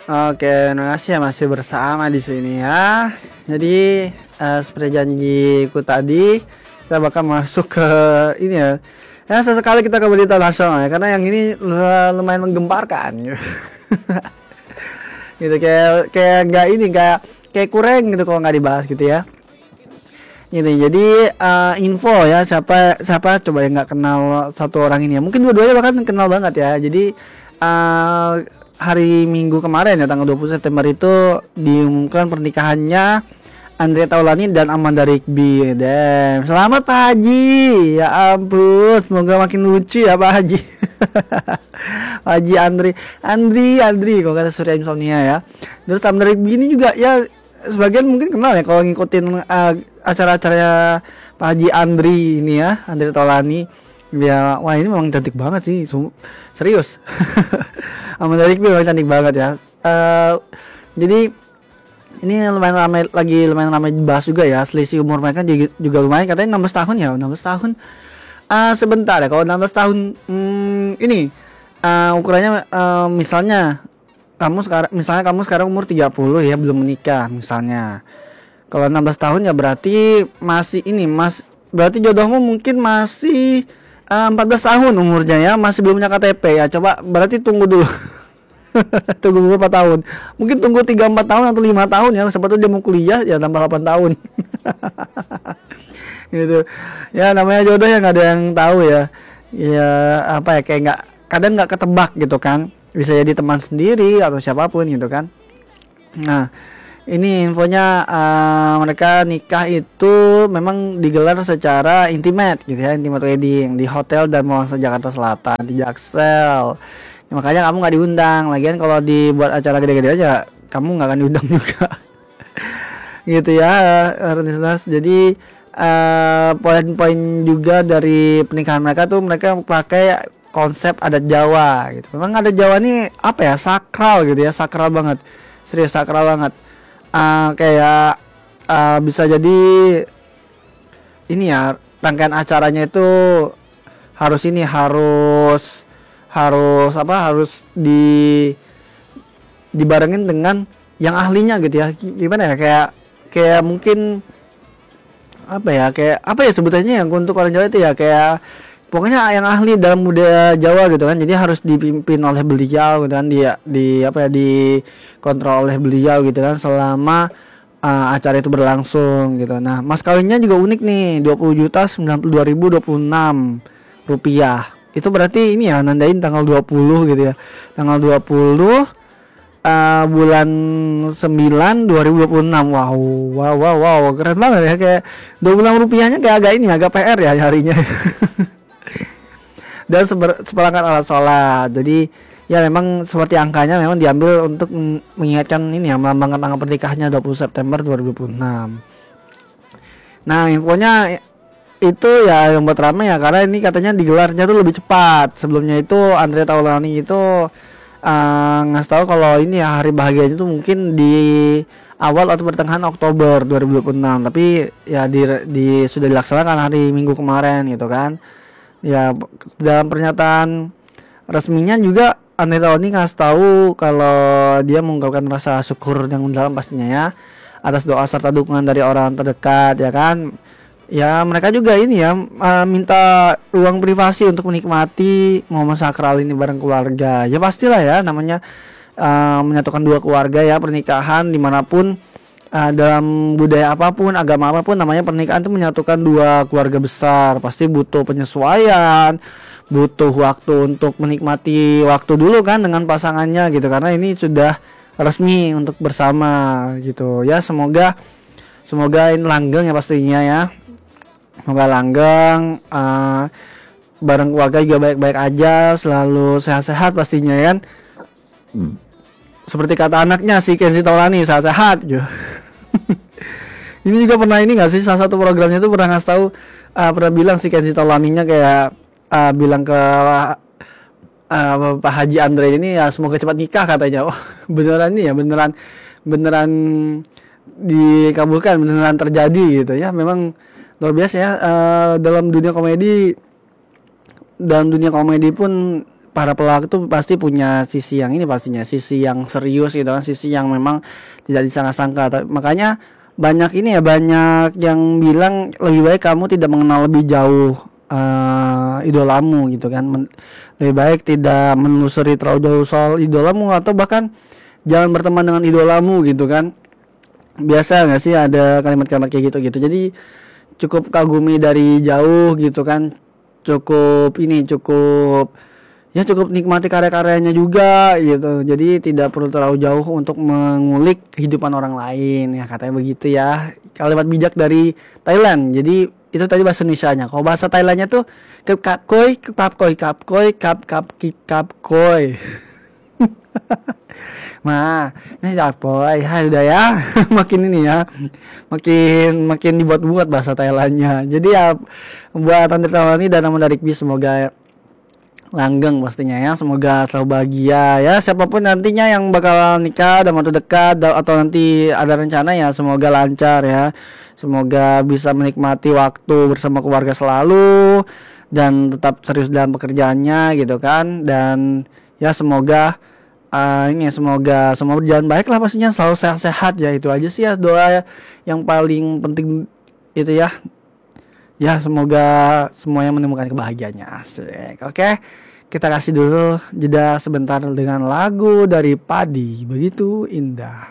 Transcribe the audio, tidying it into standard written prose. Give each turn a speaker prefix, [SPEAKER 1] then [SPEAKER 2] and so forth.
[SPEAKER 1] Oke, terima kasih ya masih bersama di sini ya. Jadi seperti janjiku tadi, kita bakal masuk ke ini ya. Ya sesekali kita ke berita nasional ya, karena yang ini lumayan menggemparkan gitu. Gitu kayak nggak ini kayak kurang gitu kalau nggak dibahas gitu ya. Gitu. Jadi info ya siapa coba yang nggak kenal satu orang ini ya. Mungkin dua-duanya bahkan kenal banget ya. Jadi hari Minggu kemarin ya tanggal 20 September itu diumumkan pernikahannya Andre Taulany dan Amanda Rigby. Dan selamat Pak Haji. Ya ampun, semoga makin lucu ya Pak Haji. Pak Haji Andri kalau kata Surya Insomnia ya. Terus Amanda Rigby ini juga ya sebagian mungkin kenal ya kalau ngikutin acara-acaranya Pak Haji Andri ini ya, Andre Taulany. Ya, wah ini memang cantik banget sih, serius. Amanda Rigby memang cantik banget ya. Jadi ini lumayan ramai dibahas juga ya. Selisih umur mereka juga lumayan, katanya 16 tahun ya, 16 tahun. Sebentar ya, kalau 16 tahun ini ukurannya misalnya kamu sekarang umur 30 ya, belum menikah misalnya. Kalau 16 tahun ya berarti berarti jodohmu mungkin masih 14 tahun umurnya ya, masih belum punya KTP ya. Coba berarti tunggu dulu. Tunggu beberapa tahun. Mungkin tunggu 3-4 tahun atau 5 tahun ya. Siapa tahu dia mau kuliah ya tambah 8 tahun. Gitu. Ya namanya jodoh ya nggak ada yang tahu ya. Ya apa ya, kayak kadang nggak ketebak gitu kan. Bisa jadi teman sendiri atau siapapun gitu kan. Nah, ini infonya mereka nikah itu memang digelar secara intimate gitu ya, intimate wedding di Hotel Dharma Wangsa Jakarta Selatan di Jaksel. Ya, makanya kamu nggak diundang. Lagian kalau dibuat acara gede-gede aja kamu nggak akan diundang juga. Gitu ya, Ernest. Jadi poin-poin juga dari pernikahan mereka tuh mereka pakai konsep adat Jawa gitu. Memang adat Jawa nih apa ya, sakral gitu ya, sakral banget. Serius sakral banget. Kayak bisa jadi ini ya, rangkaian acaranya itu harus dibarengin dengan yang ahlinya gitu ya. Gimana ya, kayak mungkin kayak apa ya sebutannya yang untuk orang Jawa itu ya, kayak pokoknya yang ahli dalam budaya Jawa gitu kan. Jadi harus dipimpin oleh beliau gitu kan, dikontrol oleh beliau gitu kan selama acara itu berlangsung gitu. Nah, mas kawinnya juga unik nih, 20.092.026 rupiah. Itu berarti ini ya nandain tanggal 20 gitu ya. Tanggal 20 bulan 9 2026. Wow, keren banget ya, kayak 26 rupiahnya kayak agak PR ya harinya. Dan seperangkat alat sholat. Jadi ya memang seperti angkanya memang diambil untuk mengingatkan ini ya, melambangkan tanggal pernikahannya 20 September 2026. Nah, infonya itu ya yang buat ramai ya, karena ini katanya digelarnya tuh lebih cepat. Sebelumnya itu Andre Taulany itu ngasih tahu kalau ini ya hari bahagianya itu mungkin di awal atau pertengahan Oktober 2026, tapi ya sudah dilaksanakan hari Minggu kemarin gitu kan. Ya dalam pernyataan resminya juga Andre Taulany ngasih tahu kalau dia mengungkapkan rasa syukur yang mendalam pastinya ya atas doa serta dukungan dari orang terdekat ya kan. Ya mereka juga ini ya minta ruang privasi untuk menikmati momen sakral ini bareng keluarga. Ya pastilah ya, namanya menyatukan dua keluarga ya, pernikahan dimanapun dalam budaya apapun, agama apapun, namanya pernikahan itu menyatukan dua keluarga besar. Pasti butuh penyesuaian, butuh waktu untuk menikmati waktu dulu kan dengan pasangannya gitu, karena ini sudah resmi untuk bersama gitu ya. Semoga ini langgeng ya pastinya ya. Semoga langgeng, bareng keluarga juga baik-baik aja, selalu sehat-sehat pastinya kan. Seperti kata anaknya si Kenzi Taulany, sehat-sehat gitu. Ini juga pernah ini nggak sih, salah satu programnya tuh pernah ngasih tahu, pernah bilang si Kenzi Taulany-nya kayak bilang ke Pak Haji Andre ini ya semoga cepat nikah katanya. Oh beneran nih ya, beneran dikabulkan, beneran terjadi gitu ya. Memang luar biasa ya, dalam dunia komedi pun para pelawak itu pasti punya sisi yang ini, pastinya sisi yang serius gitu kan, sisi yang memang tidak disangka-sangka. Makanya banyak ini ya, banyak yang bilang lebih baik kamu tidak mengenal lebih jauh idolamu gitu kan. Lebih baik tidak menelusuri terlalu jauh soal idolamu, atau bahkan jangan berteman dengan idolamu gitu kan. Biasa nggak sih ada kalimat-kalimat kayak gitu. Jadi cukup kagumi dari jauh gitu kan, cukup nikmati karya-karyanya juga gitu. Jadi tidak perlu terlalu jauh untuk mengulik kehidupan orang lain ya, katanya begitu ya. Kalimat bijak dari Thailand. Jadi itu tadi bahasa Indonesianya. Kalau bahasa Thailandnya tuh kapkoi, kapkoi. Nah, ini boy, hai udah ya, makin ini ya, makin dibuat-buat bahasa Thailandnya. Jadi ya buat Andre Taulani dan teman dari Kbi, semoga langgeng pastinya ya, semoga selalu bahagia ya. Siapapun nantinya yang bakal nikah dalam waktu dekat atau nanti ada rencana ya, semoga lancar ya, semoga bisa menikmati waktu bersama keluarga selalu dan tetap serius dalam pekerjaannya gitu kan. Dan ya semoga semoga semua berjalan baik lah pastinya, selalu sehat-sehat ya. Itu aja sih ya doa yang paling penting itu ya. Ya semoga semuanya menemukan kebahagiaannya. Asik. Oke, kita kasih dulu jeda sebentar dengan lagu dari Padi, Begitu Indah.